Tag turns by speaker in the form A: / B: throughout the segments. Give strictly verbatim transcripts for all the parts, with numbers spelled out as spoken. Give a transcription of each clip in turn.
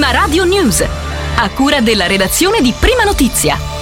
A: Prima Radio News, a cura della redazione di Prima Notizia.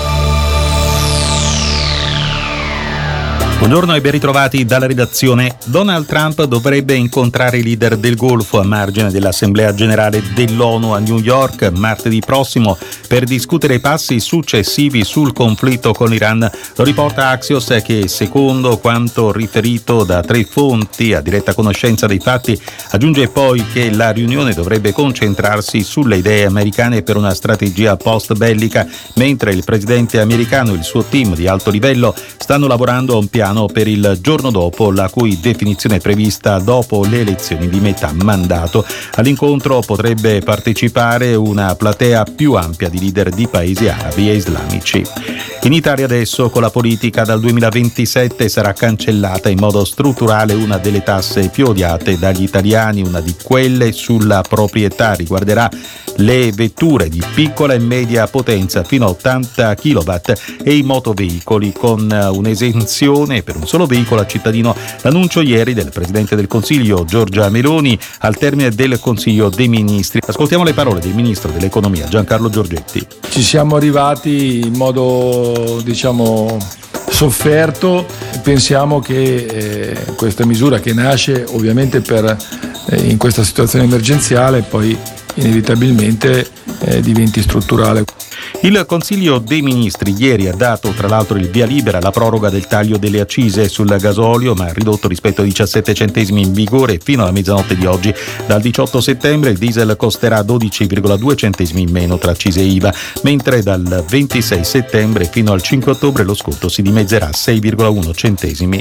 B: Buongiorno e ben ritrovati dalla redazione. Donald Trump dovrebbe incontrare i leader del Golfo a margine dell'Assemblea Generale dell'ONU a New York martedì prossimo per discutere i passi successivi sul conflitto con l'Iran. Lo riporta Axios, che secondo quanto riferito da tre fonti a diretta conoscenza dei fatti aggiunge poi che la riunione dovrebbe concentrarsi sulle idee americane per una strategia post-bellica, mentre il presidente americano e il suo team di alto livello stanno lavorando a un piano per il giorno dopo, la cui definizione è prevista dopo le elezioni di metà mandato. All'incontro potrebbe partecipare una platea più ampia di leader di paesi arabi e islamici. In Italia adesso, con la politica, dal duemilaventisette sarà cancellata in modo strutturale una delle tasse più odiate dagli italiani, una di quelle sulla proprietà. Riguarderà le vetture di piccola e media potenza fino a ottanta chilowatt e i motoveicoli, con un'esenzione per un solo veicolo a cittadino. L'annuncio ieri del Presidente del Consiglio Giorgia Meloni al termine del Consiglio dei Ministri. Ascoltiamo le parole del Ministro dell'Economia Giancarlo Giorgetti.
C: Ci siamo arrivati in modo, diciamo, sofferto. Pensiamo che eh, questa misura, che nasce ovviamente per eh, in questa situazione emergenziale, poi inevitabilmente eh, diventi strutturale.
B: Il Consiglio dei Ministri ieri ha dato tra l'altro il via libera alla proroga del taglio delle accise sul gasolio, ma ridotto rispetto ai diciassette centesimi in vigore fino alla mezzanotte di oggi. Dal diciotto settembre il diesel costerà dodici virgola due centesimi in meno tra accise e I V A, mentre dal ventisei settembre fino al cinque ottobre lo sconto si dimezzerà a sei virgola uno centesimi.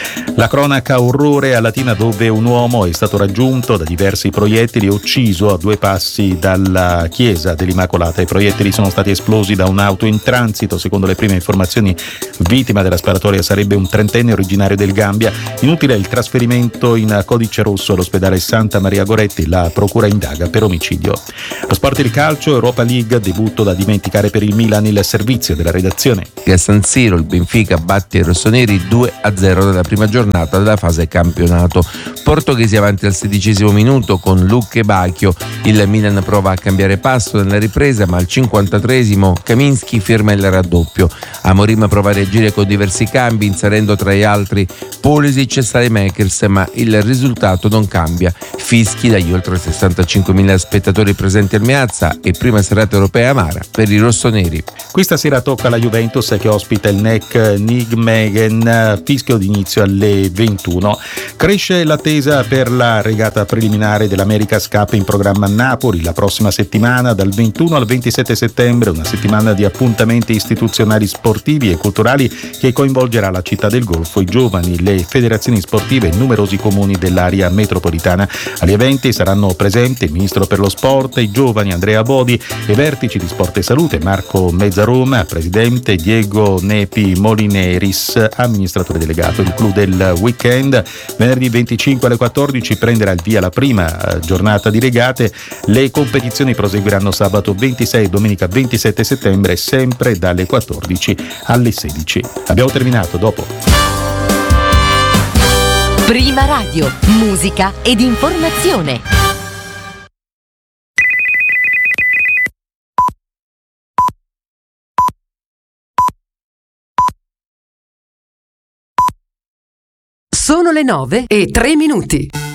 B: La cronaca orrore a Latina, dove un uomo è stato raggiunto da diversi proiettili e ucciso a due passi dalla chiesa dell'Immacolata. I proiettili sono stati esplosi da un'auto in transito. Secondo le prime informazioni, vittima della sparatoria sarebbe un trentenne originario del Gambia. Inutile il trasferimento in codice rosso all'ospedale Santa Maria Goretti. La procura indaga per omicidio. Lo sport e il calcio, Europa League, debutto da dimenticare per il Milan. Il servizio della redazione.
D: A San Siro il Benfica batte i rossoneri due a zero nella prima giornata della fase campionato. Portoghesi avanti al sedicesimo minuto con Luque Bacchio. Il Milan prova a cambiare passo nella ripresa, ma al cinquantatreesimo Kaminski firma il raddoppio. Amorim prova a reagire con diversi cambi, inserendo tra gli altri Pulisic e Saelemaekers, ma il risultato non cambia. Fischi dagli oltre sessantacinquemila spettatori presenti al Meazza e prima serata europea amara per i rossoneri.
B: Questa sera tocca alla Juventus, che ospita il N E C Nijmegen, fischio d'inizio alle ventuno. Cresce l'attesa per la regata preliminare dell'America's Cup in programma a Napoli la prossima settimana, dal ventuno al ventisette settembre, una settimana di appuntamenti istituzionali, sportivi e culturali che coinvolgerà la città del Golfo, i giovani, le federazioni sportive e numerosi comuni dell'area metropolitana. Agli eventi saranno presenti il Ministro per lo Sport e i Giovani Andrea Bodi e vertici di Sport e Salute Marco Mezzaroma, Presidente, Diego Nepi Molineris, amministratore delegato. Il clou del weekend, venerdì venticinque alle quattordici prenderà il via la prima giornata di regate. Le competizioni proseguiranno sabato ventisei e domenica ventisette settembre, sempre dalle quattordici alle sedici. Abbiamo terminato, dopo.
A: Prima Radio, musica ed informazione. Sono le nove e tre minuti.